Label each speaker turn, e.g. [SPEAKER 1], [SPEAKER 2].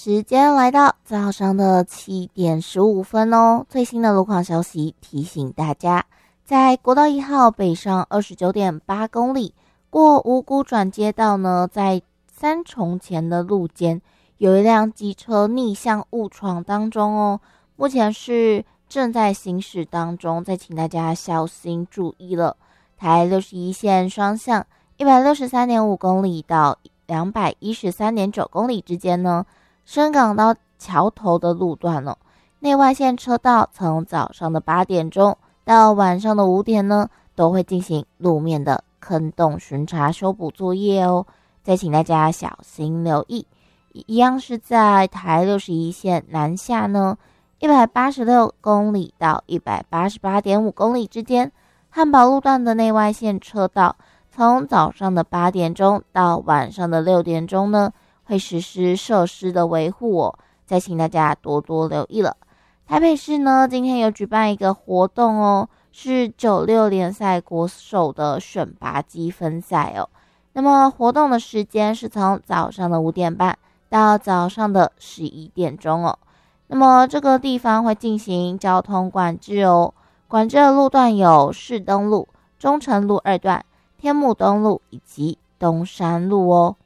[SPEAKER 1] 时间来到早上的7:15哦。最新的路况消息提醒大家，在国道1号北上29.8公里，过五股转接道呢，在三重前的路肩有一辆机车逆向误闯当中哦，目前是正在行驶当中，再请大家小心注意了。台61线双向163.5公里到213.9公里之间呢，深港到桥头的路段哦，内外线车道从早上的8点钟到晚上的5点呢，都会进行路面的坑洞巡查修补作业哦，再请大家小心留意。一样是在台61线南下呢，186公里到188.5公里之间，汉宝路段的内外线车道从早上的8点钟到晚上的6点钟呢，会实施设施的维护哦，再请大家多多留意了。台北市呢，今天有举办一个活动哦，是96联赛国手的选拔积分赛哦。那么活动的时间是从早上的5点半到早上的11点钟哦。那么这个地方会进行交通管制哦，管制的路段有士东路、中城路2段、天母东路以及东山路哦。